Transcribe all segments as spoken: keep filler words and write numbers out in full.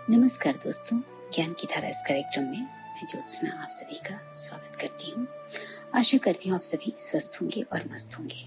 नमस्कार दोस्तों, ज्ञान की धारा इस कार्यक्रम में मैं ज्योत्सना आप सभी का स्वागत करती हूँ। आशा करती हूँ आप सभी स्वस्थ होंगे और मस्त होंगे।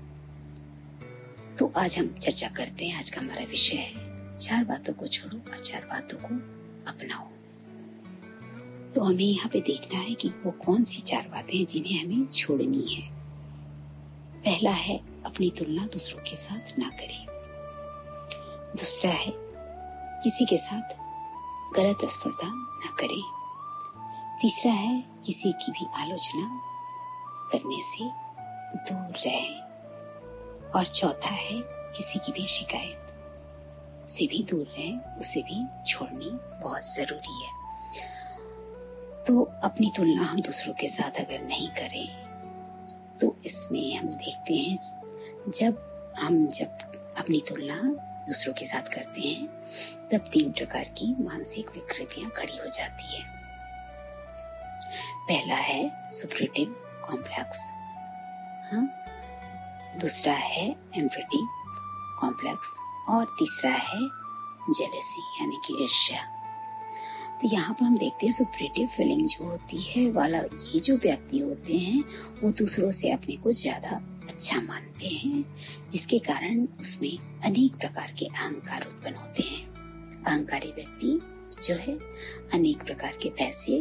तो आज हम चर्चा करते हैं। आज का हमारा विषय है चार बातों को छोड़ो और चार बातों को अपनाओ। तो हमें यहाँ पे देखना है कि वो कौन सी चार बातें हैं जिन्हें हमें छोड़नी है। पहला है अपनी तुलना दूसरों के साथ ना करें। दूसरा है किसी के साथ गलत स्पर्धा न करें। तीसरा है किसी की भी आलोचना करने से दूर रहें। और चौथा है किसी की भी शिकायत से भी दूर रहें, उसे भी छोड़नी बहुत जरूरी है। तो अपनी तुलना हम दूसरों के साथ अगर नहीं करें तो इसमें हम देखते हैं जब हम जब अपनी तुलना दूसरों के साथ करते हैं तब तीन प्रकार की मानसिक विकृतियां खड़ी हो जाती है। पहला है सुपरेटिव कॉम्प्लेक्स, हाँ, दूसरा है एम्फेटिव कॉम्प्लेक्स और तीसरा है जेलेसी यानी कि ईर्ष्या। तो यहाँ पर हम देखते हैं सुपरेटिव फीलिंग जो होती है वाला ये जो व्यक्ति होते हैं वो दूसरों से अपने को ज्यादा अच्छा मानते हैं, जिसके कारण उसमें अनेक प्रकार के अहंकार उत्पन्न होते हैं। अहंकारी व्यक्ति जो है अनेक प्रकार के पैसे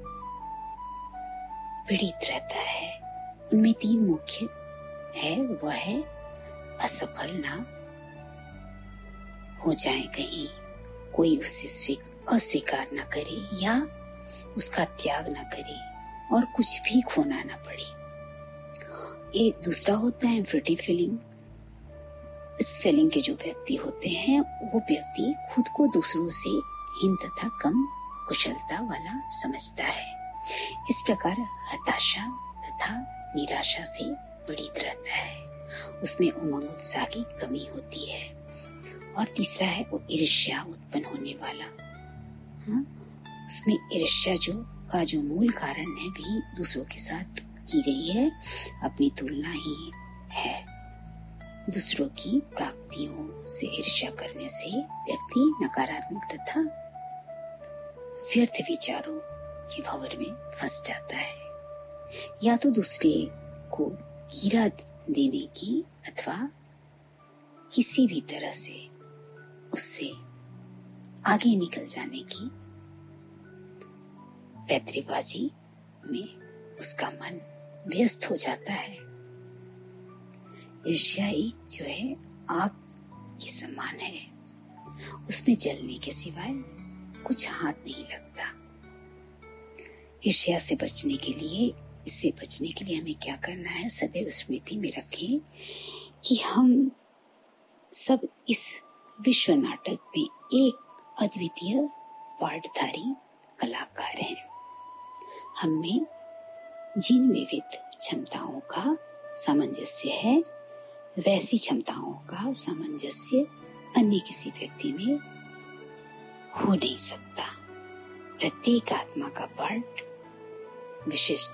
पीड़ित रहता है। उनमें तीन मुख्य है, वह है असफल ना हो जाए, कहीं कोई उससे अस्वीकार ना करे या उसका त्याग ना करे और कुछ भी खोना ना पड़े। एक दूसरा होता है एम्फेटिव फीलिंग। इस फीलिंग के जो व्यक्ति होते हैं वो व्यक्ति खुद को दूसरों से हीन तथा कम कुशलता वाला समझता है। इस प्रकार हताशा तथा निराशा से पीड़ित रहता है। उसमें उमंग उत्साह की कमी होती है। और तीसरा है वो ईर्ष्या उत्पन्न होने वाला, हाँ, उसमें ईर्ष्या जो का जो मूल कारण है भी दूसरों के साथ की गई है, अपनी तुलना ही है। दूसरों की प्राप्तियों से ईर्ष्या करने से व्यक्ति नकारात्मक तथा व्यर्थ विचारों के भंवर में फंस जाता है। या तो दूसरे को गिरा देने की अथवा किसी भी तरह से उससे आगे निकल जाने की पैतरेबाजी में उसका मन व्यस्त हो जाता है। ईर्ष्या एक जो है आग के समान है, उसमें जलने के सिवाय कुछ हाथ नहीं लगता। ईर्ष्या से बचने के लिए इससे बचने के लिए हमें क्या करना है, सदैव स्मृति में रखें कि हम सब इस विश्व नाटक में एक अद्वितीय पार्टधारी कलाकार हैं। हम में जिन विविध क्षमताओं का सामंजस्य है वैसी क्षमताओं का सामंजस्य अन्य किसी व्यक्ति में हो नहीं सकता। प्रत्येक आत्मा का पार्ट विशिष्ट